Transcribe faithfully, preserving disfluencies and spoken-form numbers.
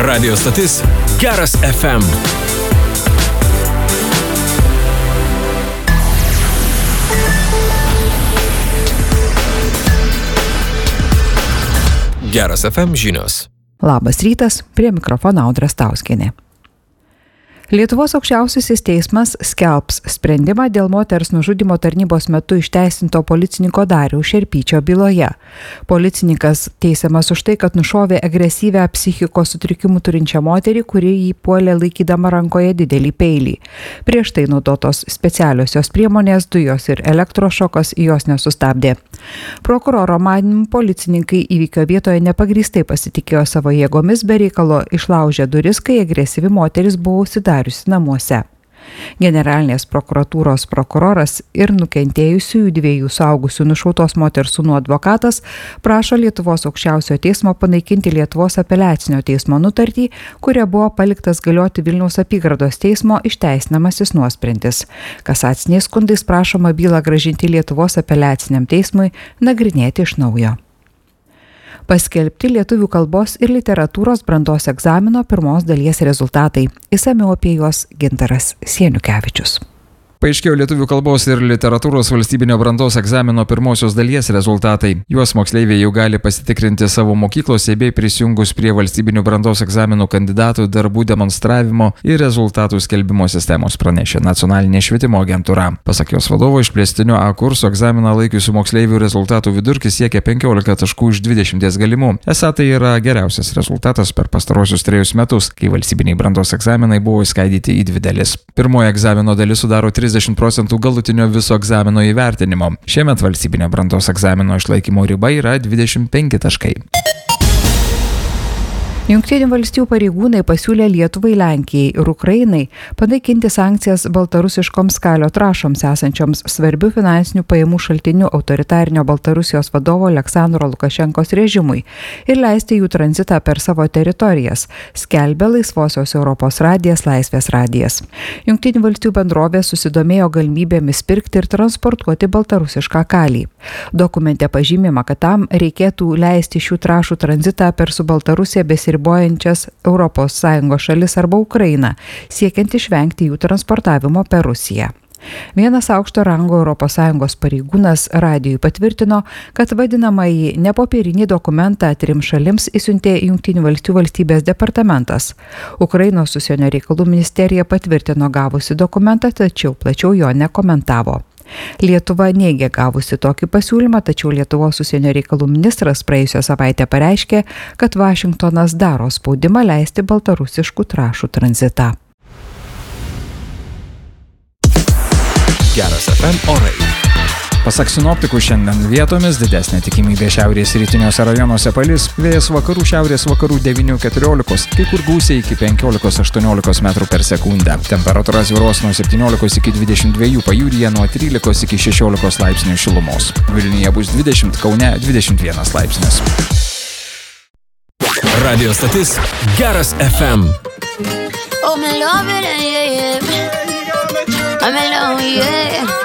Radio stotis Geras F M. Geras F M žinios. Labas rytas, prie mikrofono Audra Stauskienė. Lietuvos aukščiausiasis teismas skelbs sprendimą dėl moters nužudymo tarnybos metu išteisinto policininko Dariaus Šerpyčio byloje. Policininkas teisiamas už tai, kad nušovė agresyvę psichikos sutrikimų turinčią moterį, kuri jį puolė laikydama rankoje didelį peilį. Prieš tai naudotos specialiosios priemonės, dujos ir elektrošokas jos nesustabdė. Prokuroro manymu policininkai įvykio vietoje nepagrįstai pasitikėjo savo jėgomis, be reikalo išlaužė duris, kai agresyvi moteris buvo užsidariusi namuose. Generalinės prokuratūros prokuroras ir nukentėjusiųjų dviejų suaugusių nušautos moters sūnų advokatas prašo Lietuvos aukščiausiojo teismo panaikinti Lietuvos apeliacinio teismo nutartį, kuria buvo paliktas galioti Vilniaus apygardos teismo išteisinamasis nuosprendis. Kasaciniais skundais prašoma bylą grąžinti Lietuvos apeliaciniam teismui nagrinėti iš naujo. Paskelbti lietuvių kalbos ir literatūros brandos egzamino pirmos dalies rezultatai. Išsamiau apie juos Gintaras Sieniukevičius. Paaiškėjo lietuvių kalbos ir literatūros valstybinio brandos egzamino pirmosios dalies rezultatai. Juos moksleiviai jau gali pasitikrinti savo mokyklose bei prisijungus prie valstybinių brandos egzaminų kandidatų darbų demonstravimo ir rezultatų skelbimo sistemos, pranešė Nacionalinė švietimo agentūra. Pasak jos vadovo, išplėstinio A kurso egzaminą laikiusių moksleivių rezultatų vidurkis siekia penkiolika taškų iš dvidešimties galimų. Esą tai yra geriausias rezultatas per pastarosius trejus metus, kai valstybiniai brandos egzaminai buvo išskaidyti į dvi dalis. Pirmoji egzamino dalis sudaro trisdešimt procentų galutinio viso egzamino įvertinimo. Šiemet valstybinio brandos egzamino išlaikymo riba yra dvidešimt penki taškai. Jungtinių valstijų pareigūnai pasiūlė Lietuvai, Lenkijai ir Ukrainai panaikinti sankcijas baltarusiškoms kalio trąšoms esančioms svarbių finansinių pajamų šaltinių autoritarinio Baltarusijos vadovo Aleksandro Lukašenkos režimui ir leisti jų tranzitą per savo teritorijas, skelbia Laisvosios Europos radijas Laisvės radijas. Jungtinių valstijų bendrovė susidomėjo galimybėmis pirkti ir transportuoti baltarusišką kalį. Dokumente pažymima, kad tam reikėtų leisti šių trąšų tranzitą per su Baltarusija besiribojančias Europos Sąjungos šalis arba Ukrainą, siekiant išvengti jų transportavimo per Rusiją. Vienas aukšto rango Europos Sąjungos pareigūnas radijui patvirtino, kad vadinamąjį nepopierinį dokumentą trims šalims išsiuntė Jungtinių valstijų valstybės departamentas. Ukrainos užsienio reikalų ministerija patvirtino gavusi dokumentą, tačiau plačiau jo nekomentavo. Lietuva neigia gavusi tokį pasiūlymą, tačiau Lietuvos užsienio reikalų ministras praėjusią savaitę pareiškė, kad Vašingtonas daro spaudimą leisti baltarusiškų trąšų tranzitą. Geras F M orai. Pasak sinoptikų, šiandien vietomis didesnė tikimybė šiaurės rytiniuose rajonuose palis, vėjas vakarų šiaurės vakarų devynių keturiolikos, kai kur gūsiai iki penkiolikos aštuoniolikos metrų per sekundę. Temperatūra svyruos nuo septyniolikos iki dvidešimt dviejų, pajūryje nuo trylikos iki šešiolikos laipsnių šilumos. Vilniuje bus dvidešimt, Kaune dvidešimt vienas laipsnis. Radio stotis Geras F M. Oh, me love it, yeah, yeah. I'm alone, yeah.